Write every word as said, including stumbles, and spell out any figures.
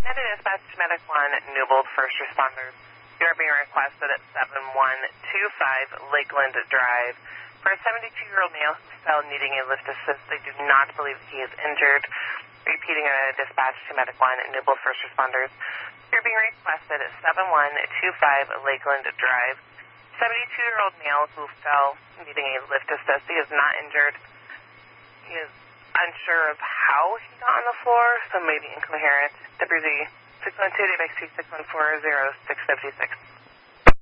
United Dispatch to Medic one, Newbold First Responders. You are being requested at seven one two five Lakeland Drive for a seventy-two-year-old male who fell needing a lift assist. They do not believe he is injured. Repeating a dispatch to Medic one, Newbold First Responders. You're being requested at seven one two five Lakeland Drive. seventy-two-year-old male who fell needing a lift assist. He is not injured. He is unsure of how he got on the floor, so maybe incoherent. W Z six one two, D B X T six one four zero six five six.